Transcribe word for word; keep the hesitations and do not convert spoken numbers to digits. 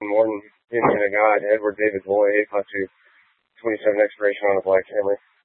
Morton, Indiana guide, Edward David Boy, eight five two, twenty-seven expiration on a black Camry.